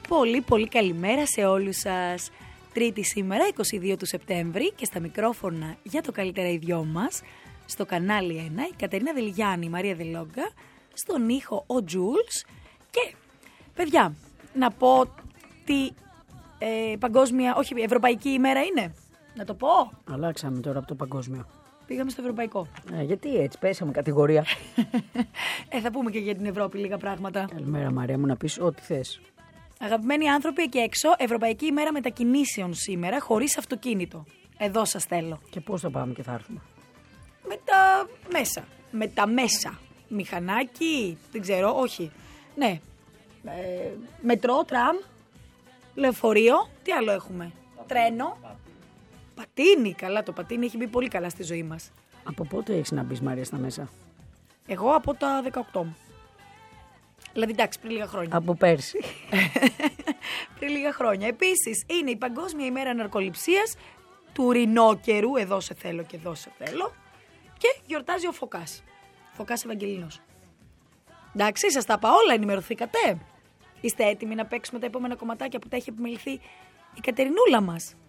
Πολύ πολύ καλημέρα σε όλους σας. Τρίτη σήμερα, 22 του Σεπτέμβρη, και στα μικρόφωνα για το καλύτερα οι δυο μας, στο κανάλι 1, η Κατερίνα Δελγιάννη, η Μαρία Δελόγκα, στον ήχο ο Τζούλς. Και παιδιά, να πω τι ευρωπαϊκή ημέρα είναι. Να το πω. Αλλάξαμε τώρα από το παγκόσμιο. Πήγαμε στο ευρωπαϊκό. Γιατί έτσι, πέσαμε κατηγορία. Θα πούμε και για την Ευρώπη λίγα πράγματα. Καλημέρα Μαρία μου, να πεις ό,τι θες. Αγαπημένοι άνθρωποι εκεί έξω, Ευρωπαϊκή ημέρα μετακινήσεων σήμερα, χωρίς αυτοκίνητο. Εδώ σας θέλω. Και πώς θα πάμε και θα έρθουμε? Με τα μέσα. Με τα μέσα. Μηχανάκι, δεν ξέρω, όχι. Ναι. Μετρό, τραμ, λεωφορείο. Τι άλλο έχουμε? Τρένο. Πατίνι. Καλά, το πατίνι έχει μπει πολύ καλά στη ζωή μας. Από πότε έχεις να μπεις Μαρία στα μέσα? Εγώ από τα 18 μου. Δηλαδή εντάξει, πριν λίγα χρόνια. Από πέρσι. Πριν λίγα χρόνια. Επίσης είναι η Παγκόσμια ημέρα ναρκοληψίας, του ρινόκερου, εδώ σε θέλω και εδώ σε θέλω, και γιορτάζει ο Φωκάς. Φωκάς Ευαγγελινός. Εντάξει, σας τα είπα όλα, ενημερωθήκατε? Είστε έτοιμοι να παίξουμε τα επόμενα κομματάκια που τα έχει επιμεληθεί η Κατερινούλα μας?